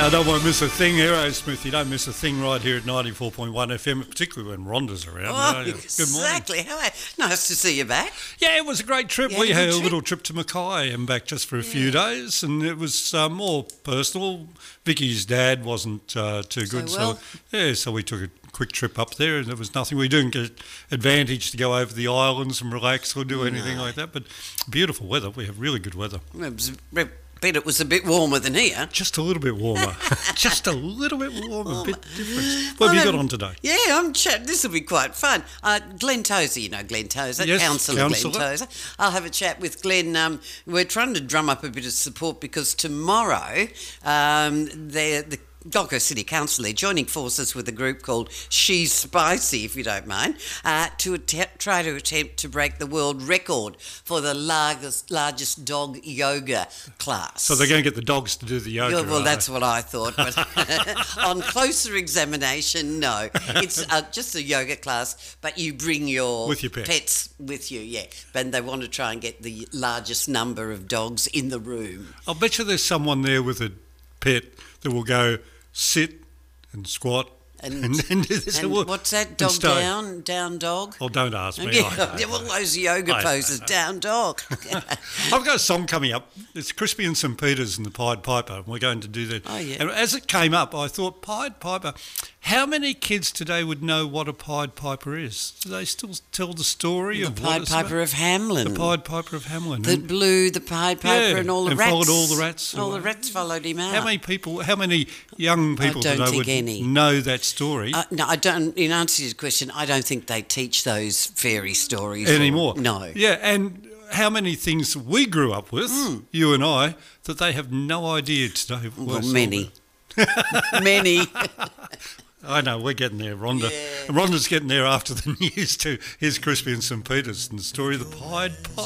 I don't want to miss a thing, Aerosmith. You don't miss a thing right here at 94.1 FM, particularly when Rhonda's around. Oh, Good morning. exactly. Nice to see you back. Yeah, it was a great trip. Yeah, We had good a trip. little trip to Mackay and back just for a few days, and it was more personal. Vicky's dad wasn't too good, well. so we took a quick trip up there, and there was nothing. We didn't get advantage to go over the islands and relax or do anything like that, but beautiful weather. We have really good weather. Bet it was a bit warmer than here. Just a little bit warmer. Just a little bit warmer, a bit different. What have you got on today? Yeah, this will be quite fun. Glenn Tozer, you know Glenn Tozer, Yes, Councillor Glenn Councillor. Tozer. I'll have a chat with Glenn. We're trying to drum up a bit of support because tomorrow the Gold Coast City Council, they're joining forces with a group called She's Spicy, if you don't mind, to try to attempt to break the world record for the largest dog yoga class. So they're going to get the dogs to do the yoga. Yeah, well, are that's they? what I thought. But on closer examination, no. It's just a yoga class, but you bring your With your pets. pets with you, yeah. And they want to try and get the largest number of dogs in the room. I'll bet you there's someone there with a pet that will go sit and squat and do this. And what's that? and Dog stay. down dog? Oh, don't ask me. Yeah, all those yoga I poses, down dog. I've got a song coming up. It's Crispy and St Peters and the Pied Piper, and we're going to do that. Oh, yeah. And as it came up, I thought, Pied Piper, how many kids today would know what a Pied Piper is? Do they still tell the story The of what Pied it's Piper about? of Hamlin. The Pied Piper of Hamlin. That And blew the Pied Piper Yeah, and all the and rats. followed all the rats All the away. rats followed him out. how many young people don't today think would any. know that story No, I don't. In answer to your question, I don't think they teach those fairy stories anymore? No. Yeah, and how many things we grew up with, you and I, that they have no idea today. Well, many. Many. I know, we're getting there, Rhonda. Yeah. And Rhonda's getting there after the news too. Here's Crispy and St Peters and the story of the Pied Piper.